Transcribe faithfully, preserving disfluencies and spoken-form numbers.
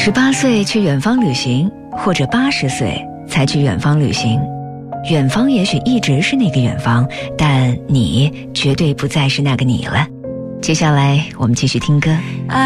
十八岁去远方旅行，或者八十岁才去远方旅行。远方也许一直是那个远方，但你绝对不再是那个你了。接下来我们继续听歌。